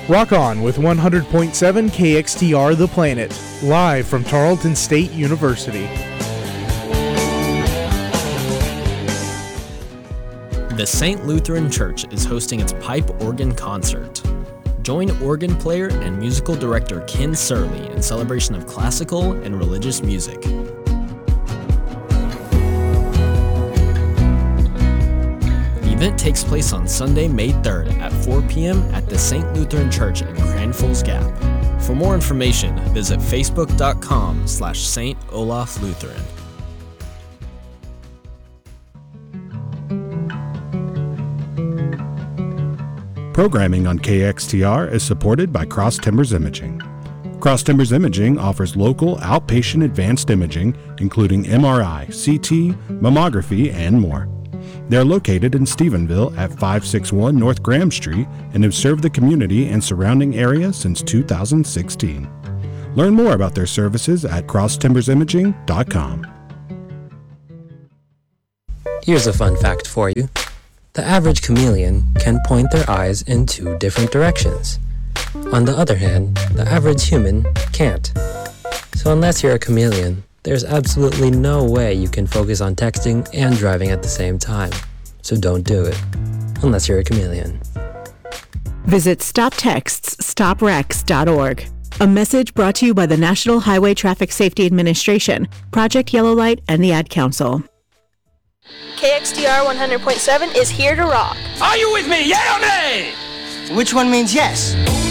Rock on with 100.7 KXTR The Planet, live from Tarleton State University. The St. Lutheran Church is hosting its pipe organ concert. Join organ player and musical director Ken Surley in celebration of classical and religious music. The event takes place on Sunday, May 3rd at 4 p.m. at the St. Lutheran Church in Cranfalls Gap. For more information, visit facebook.com/St. Olaf Lutheran. Programming on KXTR is supported by Cross Timbers Imaging. Cross Timbers Imaging offers local outpatient advanced imaging, including MRI, CT, mammography, and more. They're located in Stephenville at 561 North Graham Street and have served the community and surrounding area since 2016. Learn more about their services at crosstimbersimaging.com. Here's a fun fact for you. The average chameleon can point their eyes in two different directions. On the other hand, the average human can't. So unless you're a chameleon, there's absolutely no way you can focus on texting and driving at the same time. So don't do it, unless you're a chameleon. Visit StopTextsStopWrecks.org. A message brought to you by the National Highway Traffic Safety Administration, Project Yellow Light, and the Ad Council. KXTR 100.7 is here to rock. Are you with me, yay or nay? Which one means yes?